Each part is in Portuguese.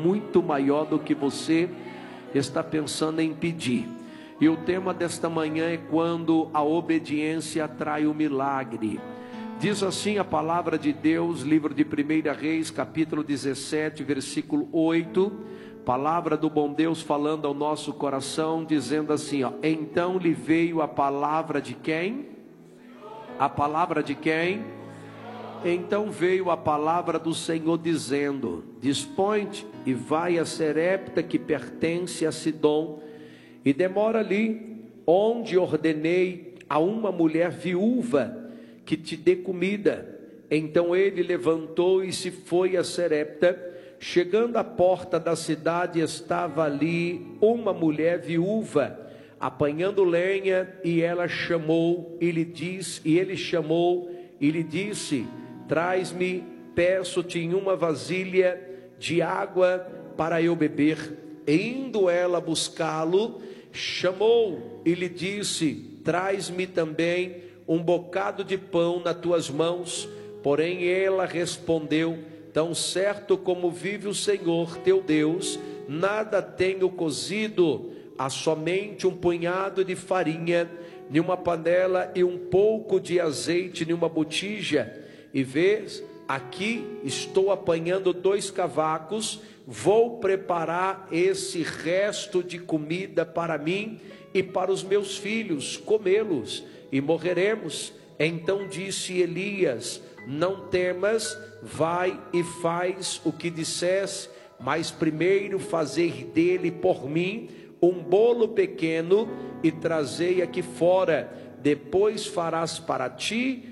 muito maior do que você está pensando em pedir. E o tema desta manhã é quando a obediência atrai o milagre. Diz assim a palavra de Deus, livro de 1 Reis, capítulo 17, versículo 8. Palavra do bom Deus falando ao nosso coração, dizendo assim, ó: então lhe veio a palavra de quem? A palavra de quem? Então veio a palavra do Senhor dizendo: dispõe-te e vai a Serepta, que pertence a Sidom, e demora ali, onde ordenei a uma mulher viúva que te dê comida. Então ele levantou e se foi a Serepta. Chegando à porta da cidade, estava ali uma mulher viúva apanhando lenha, e ela chamou e lhe disse, e ele chamou e lhe disse: traz-me, peço-te, em uma vasilha de água para eu beber. E indo ela buscá-lo, chamou e lhe disse: traz-me também um bocado de pão nas tuas mãos. Porém ela respondeu: tão certo como vive o Senhor teu Deus, nada tenho cozido, há somente um punhado de farinha em uma panela e um pouco de azeite em uma botija. E vês, aqui estou apanhando 2 cavacos, vou preparar esse resto de comida para mim e para os meus filhos, comê-los e morreremos. Então disse Elias: não temas, vai e faz o que disseste, mas primeiro fazei dele por mim um bolo pequeno e trazei aqui fora. Depois farás para ti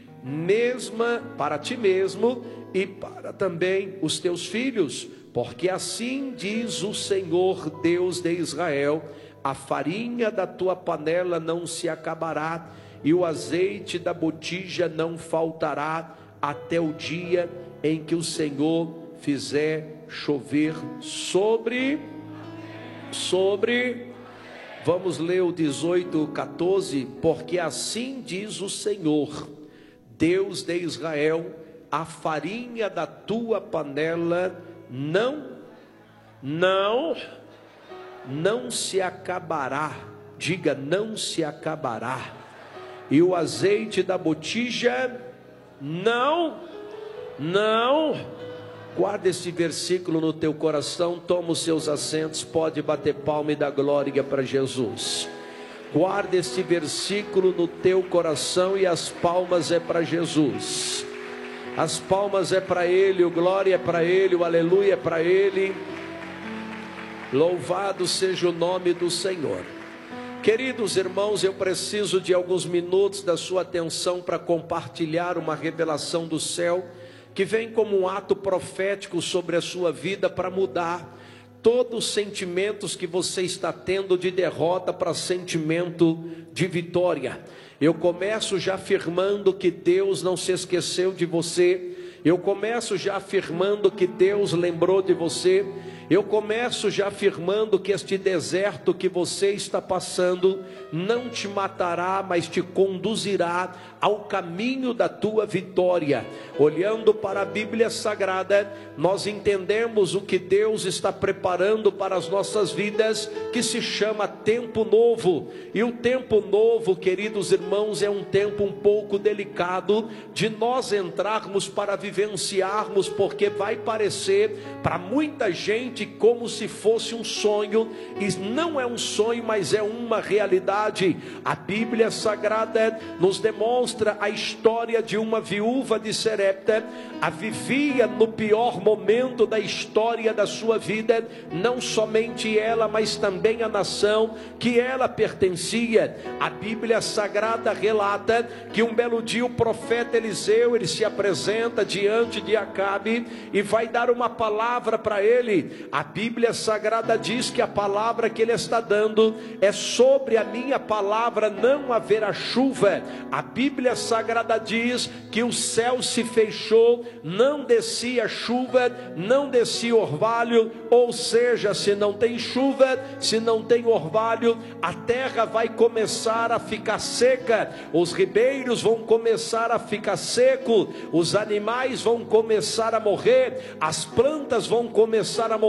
mesmo e para também os teus filhos, porque assim diz o Senhor Deus de Israel: a farinha da tua panela não se acabará e o azeite da botija não faltará, até o dia em que o Senhor fizer chover sobre, vamos ler o 18:14, porque assim diz o Senhor Deus de Israel: a farinha da tua panela não se acabará, diga, não se acabará, e o azeite da botija não. Guarda esse versículo no teu coração, toma os seus assentos, pode bater palma e dar glória para Jesus. Guarda esse versículo no teu coração, e as palmas é para Jesus. As palmas é para Ele, o glória é para Ele, o aleluia é para Ele. Louvado seja o nome do Senhor. Queridos irmãos, eu preciso de alguns minutos da sua atenção para compartilhar uma revelação do céu, que vem como um ato profético sobre a sua vida, para mudar todos os sentimentos que você está tendo de derrota para sentimento de vitória. Eu começo já afirmando que Deus não se esqueceu de você. Eu começo já afirmando que Deus lembrou de você. Eu começo já afirmando que este deserto que você está passando não te matará, mas te conduzirá ao caminho da tua vitória. Olhando para a Bíblia Sagrada, nós entendemos o que Deus está preparando para as nossas vidas, que se chama tempo novo. E o tempo novo, queridos irmãos, é um tempo um pouco delicado de nós entrarmos para vivenciarmos, porque vai parecer para muita gente como se fosse um sonho, e não é um sonho, mas é uma realidade. A Bíblia Sagrada nos demonstra a história de uma viúva de Serepta. A vivia no pior momento da história da sua vida, não somente ela, mas também a nação que ela pertencia. A Bíblia Sagrada relata que um belo dia o profeta Eliseu, ele se apresenta diante de Acabe e vai dar uma palavra para ele. A Bíblia Sagrada diz que a palavra que ele está dando é: sobre a minha palavra não haverá chuva. A Bíblia Sagrada diz que o céu se fechou, não descia chuva, não descia orvalho. Ou seja, se não tem chuva, se não tem orvalho, a terra vai começar a ficar seca, os ribeiros vão começar a ficar seco, os animais vão começar a morrer, as plantas vão começar a morrer.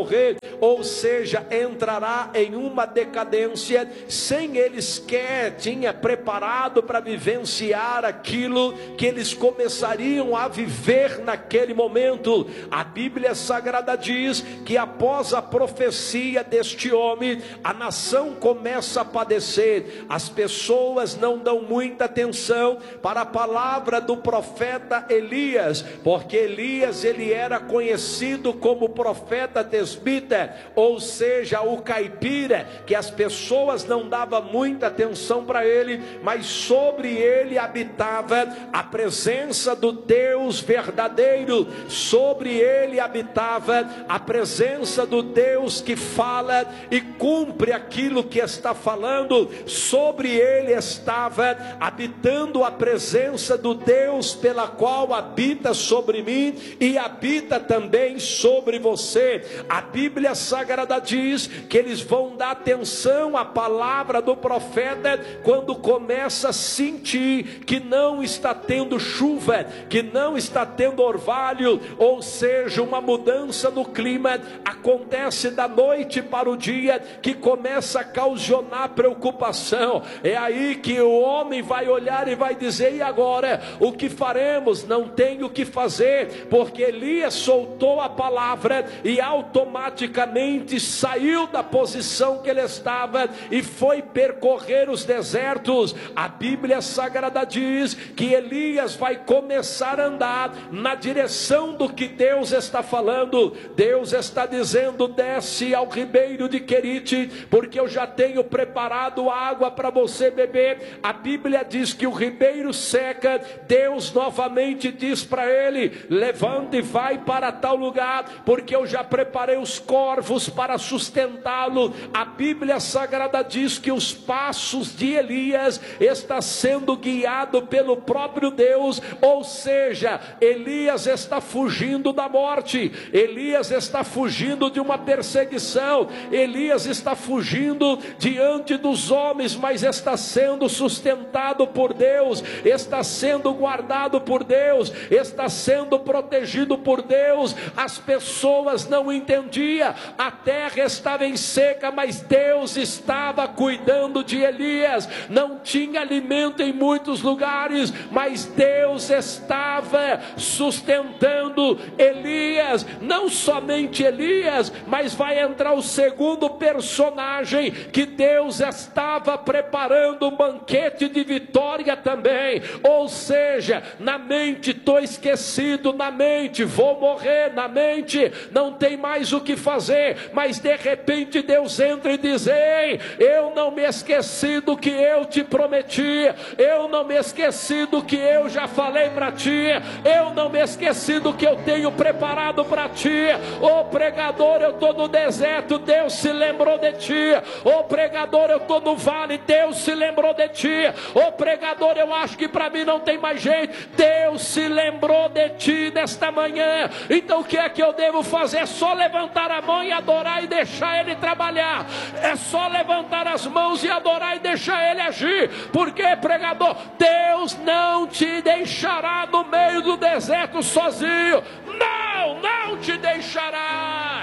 morrer, ou seja, entrará em uma decadência, sem eles sequer tinha preparado para vivenciar aquilo que eles começariam a viver naquele momento. A Bíblia Sagrada diz que após a profecia deste homem, a nação começa a padecer. As pessoas não dão muita atenção para a palavra do profeta Elias, porque Elias, ele era conhecido como profeta desbita, ou seja, o caipira, que as pessoas não davam muita atenção para ele, mas sobre ele habitava a presença do Deus verdadeiro, sobre ele habitava a presença do Deus que fala e cumpre aquilo que está falando. Sobre ele estava habitando a presença do Deus pela qual habita sobre mim e habita também sobre você. A Bíblia Sagrada diz que eles vão dar atenção à palavra do profeta quando começa a sentir que não está tendo chuva, que não está tendo orvalho, ou seja, uma mudança no clima acontece da noite para o dia, que começa a causar preocupação. É aí que o homem vai olhar e vai dizer: e agora? O que faremos? Não tem o que fazer, porque Elias soltou a palavra e automaticamente saiu da posição que ele estava e foi percorrer os desertos. A Bíblia Sagrada diz que Elias vai começar a andar na direção do que Deus está falando. Deus está dizendo: desce ao ribeiro de Querite, porque eu já tenho preparado água para você beber. A Bíblia diz que o ribeiro seca. Deus novamente diz para ele: levanta e vai para tal lugar, porque eu já preparei os corvos para sustentá-lo. A Bíblia Sagrada diz que os passos de Elias está sendo guiado pelo próprio Deus, ou seja, Elias está fugindo da morte, Elias está fugindo de uma perseguição, Elias está fugindo diante dos homens, mas está sendo sustentado por Deus, está sendo guardado por Deus, está sendo protegido por Deus. As pessoas não entendiam, a terra estava em seca, mas Deus estava cuidando de Elias. Não tinha alimento em muitos lugares, mas Deus estava sustentando Elias. Não somente Elias, mas vai entrar o segundo personagem, que Deus estava preparando um banquete de vitória também. Ou seja, na mente estou esquecido, na mente vou morrer, na mente não tem mais o que fazer, mas de repente Deus entra e diz: ei, eu não me esqueci do que eu te prometi, eu não me esqueci do que eu já falei para ti, eu não me esqueci do que eu tenho preparado para ti. Ô pregador, eu estou no deserto, Deus se lembrou de ti. Ô pregador, eu estou no vale, Deus se lembrou de ti. Ô pregador, eu acho que para mim não tem mais jeito, Deus se lembrou de ti nesta manhã. Então o que é que eu devo fazer? É só levantar a mão e adorar e deixar Ele trabalhar. É só levantar as mãos e adorar e deixar Ele agir. Porque, pregador, Deus não te deixará no meio do deserto sozinho. Não, não te deixará.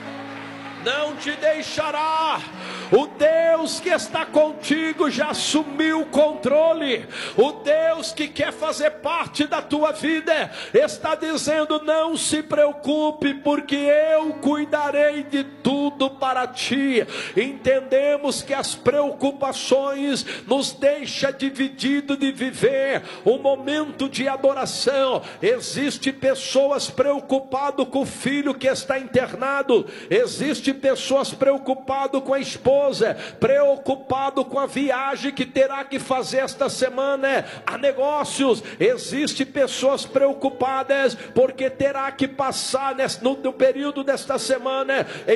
Não te deixará. O Deus que está contigo já assumiu o controle. O Deus que quer fazer parte da tua vida está dizendo: não se preocupe, porque eu cuidarei de tudo para ti. Entendemos que as preocupações nos deixam divididos de viver um momento de adoração. Existem pessoas preocupadas com o filho que está internado, existem pessoas preocupadas com a esposa, preocupado com a viagem que terá que fazer esta semana a negócios. Existem pessoas preocupadas porque terá que passar no período desta semana em uma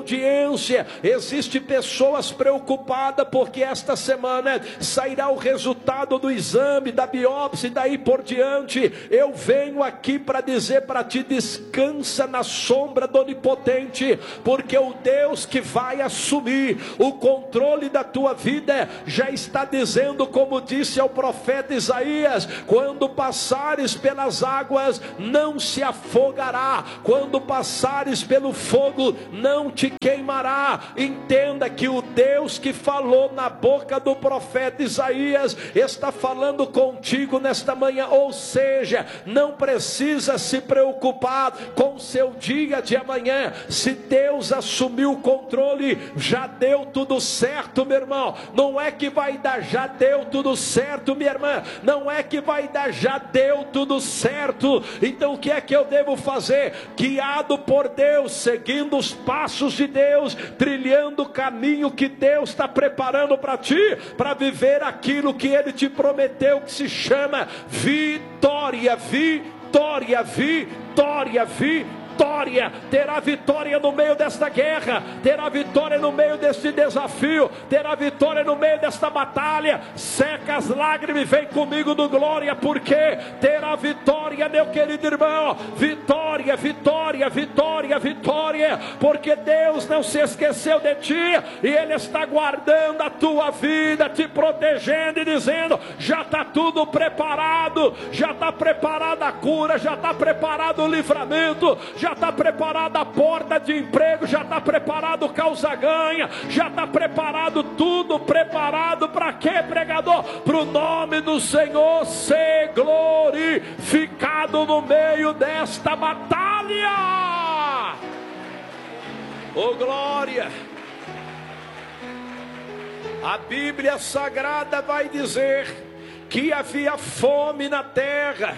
audiência. Existe pessoas preocupadas porque esta semana sairá o resultado do exame, da biópsia e daí por diante. Eu venho aqui para dizer para ti: descansa na sombra do Onipotente, porque o Deus que vai assumir o controle da tua vida já está dizendo, como disse ao profeta Isaías: quando passares pelas águas não se afogará, quando passares pelo fogo não te queimará. Entenda que o Deus que falou na boca do profeta Isaías está falando contigo nesta manhã. Ou seja, não precisa se preocupar com o seu dia de amanhã. Se Deus assumiu o controle, já deu tudo certo, meu irmão. Não é que vai dar, já deu tudo certo, minha irmã. Não é que vai dar, já deu tudo certo. Então o que é que eu devo fazer? Guiado por Deus, seguindo os passos de Deus, trilhando o caminho que Deus está preparando para ti, para viver aquilo que Ele te prometeu, que se chama vitória, vitória, vitória, vitória. Terá vitória no meio desta guerra, terá vitória no meio deste desafio, terá vitória no meio desta batalha. Seca as lágrimas e vem comigo no glória, porque terá vitória, meu querido irmão. Vitória, vitória, vitória, vitória, porque Deus não se esqueceu de ti e Ele está guardando a tua vida, te protegendo e dizendo: já está tudo preparado, já está preparada a cura, já está preparado o livramento, já está preparada a porta de emprego, já está preparado o causa-ganha, já está preparado tudo, preparado para quê, pregador? Para o nome do Senhor ser glorificado no meio desta batalha. Oh glória! A Bíblia Sagrada vai dizer que havia fome na terra.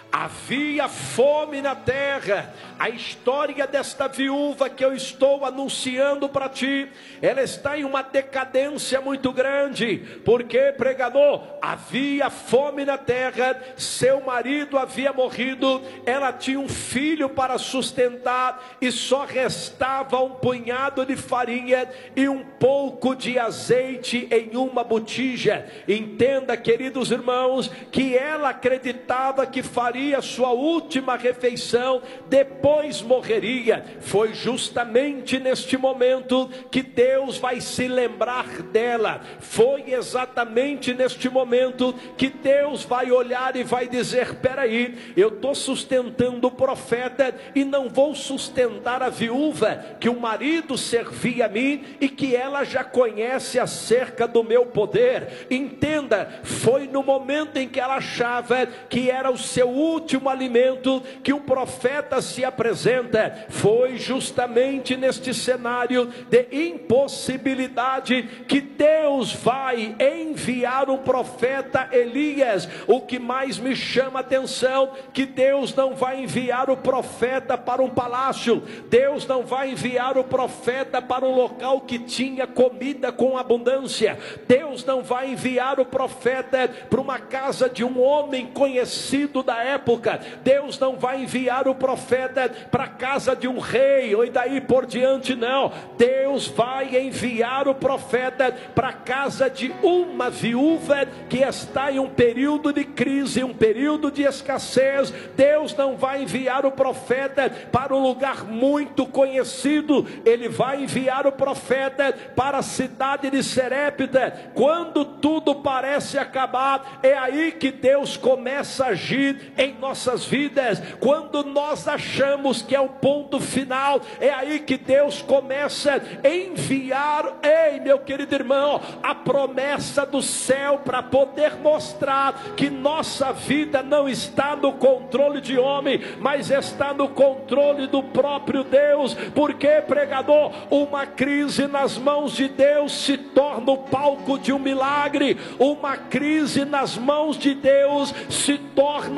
Havia fome na terra. A história desta viúva que eu estou anunciando para ti, ela está em uma decadência muito grande. Porque, pregador, havia fome na terra, seu marido havia morrido, ela tinha um filho para sustentar e só restava um punhado de farinha e um pouco de azeite em uma botija. Entenda, queridos irmãos, que ela acreditava que faria a sua última refeição, depois morreria. Foi justamente neste momento que Deus vai se lembrar dela. Foi exatamente neste momento que Deus vai olhar e vai dizer: peraí, eu estou sustentando o profeta e não vou sustentar a viúva que o marido servia a mim e que ela já conhece acerca do meu poder. Entenda, foi no momento em que ela achava que era o seu último alimento que o profeta se apresenta. Foi justamente neste cenário de impossibilidade que Deus vai enviar o profeta Elias. O que mais me chama a atenção, que Deus não vai enviar o profeta para um palácio, Deus não vai enviar o profeta para um local que tinha comida com abundância, Deus não vai enviar o profeta para uma casa de um homem conhecido da época, Deus não vai enviar o profeta para a casa de um rei, ou daí por diante, não. Deus vai enviar o profeta para a casa de uma viúva que está em um período de crise, um período de escassez. Deus não vai enviar o profeta para um lugar muito conhecido, Ele vai enviar o profeta para a cidade de Serepta. Quando tudo parece acabar, é aí que Deus começa a agir em nossas vidas. Quando nós achamos que é o ponto final, é aí que Deus começa a enviar, ei meu querido irmão, a promessa do céu para poder mostrar que nossa vida não está no controle de homem, mas está no controle do próprio Deus. Porque, pregador, uma crise nas mãos de Deus se torna o palco de um milagre. Uma crise nas mãos de Deus se torna palco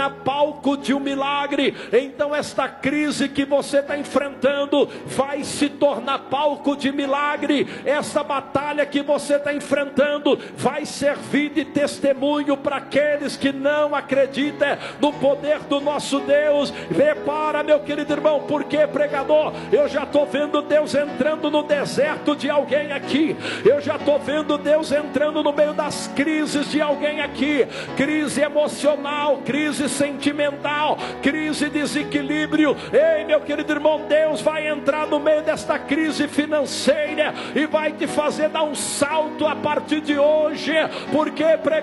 palco de um milagre. Então esta crise que você está enfrentando vai se tornar palco de milagre. Essa batalha que você está enfrentando vai servir de testemunho para aqueles que não acreditam no poder do nosso Deus. Repara, meu querido irmão, porque, pregador, eu já estou vendo Deus entrando no deserto de alguém aqui. Eu já estou vendo Deus entrando no meio das crises de alguém aqui. Crise emocional, crise sentimental, crise de desequilíbrio. Ei, meu querido irmão, Deus vai entrar no meio desta crise financeira e vai te fazer dar um salto a partir de hoje. Porque, pregador,